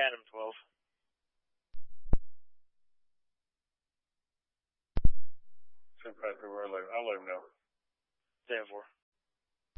Phantom 12. St. Patrick, I'll let him know. 10-4.